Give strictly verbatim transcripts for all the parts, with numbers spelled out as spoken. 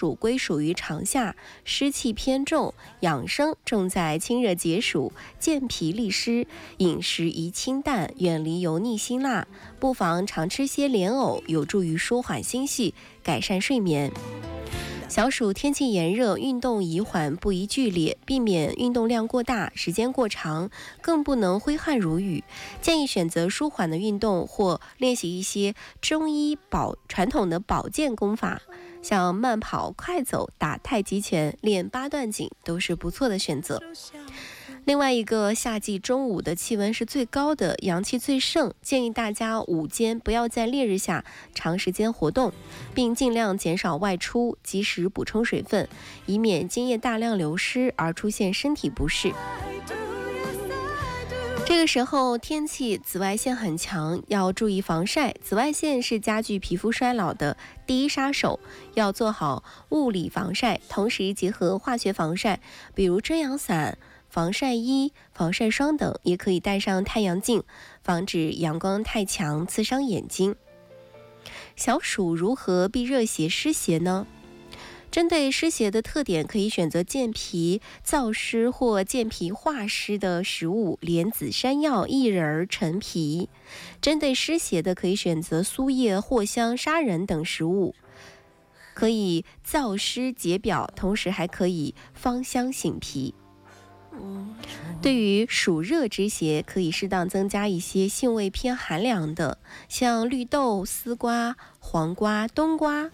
暑归属于长夏，湿气偏重，养生重在清热解暑、健脾利湿，饮食宜清淡，远离油腻辛辣，不妨常吃些莲藕，有助于舒缓心绪，改善睡眠。小暑天气炎热，运动宜缓不宜剧烈，避免运动量过大、时间过长，更不能挥汗如雨。建议选择舒缓的运动，或练习一些中医保传统的保健功法，像慢跑、快走、打太极拳、练八段锦都是不错的选择。另外一个，夏季中午的气温是最高的，阳气最盛，建议大家午间不要在烈日下长时间活动，并尽量减少外出，及时补充水分，以免津液大量流失而出现身体不适。这个时候天气紫外线很强，要注意防晒。紫外线是加剧皮肤衰老的第一杀手，要做好物理防晒，同时结合化学防晒，比如遮阳伞、防晒衣、防晒霜等，也可以戴上太阳镜，防止阳光太强刺伤眼睛。小暑如何避热邪湿邪呢？针对湿邪的特点，可以选择健脾燥湿或健脾化湿的食物，莲子、山药、薏仁、陈皮。针对湿邪的，可以选择苏叶、藿香、砂仁等食物，可以燥湿解表，同时还可以芳香醒脾。对于暑热之邪，可以适当增加一些性味偏寒凉的，像绿豆、丝瓜、黄瓜、冬瓜。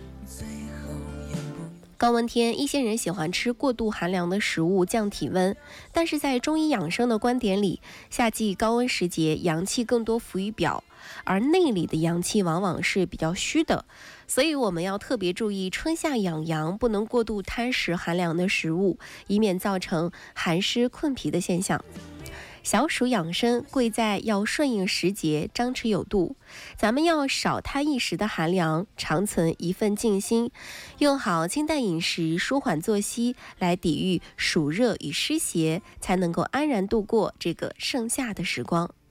高温天，一些人喜欢吃过度寒凉的食物降体温，但是在中医养生的观点里，夏季高温时节，阳气更多浮于表，而内里的阳气往往是比较虚的，所以我们要特别注意春夏养阳，不能过度贪食寒凉的食物，以免造成寒湿困脾的现象。小暑养生贵在要顺应时节，张弛有度。咱们要少贪一时的寒凉，常存一份静心，用好清淡饮食、舒缓作息来抵御暑热与湿邪，才能够安然度过这个盛夏的时光。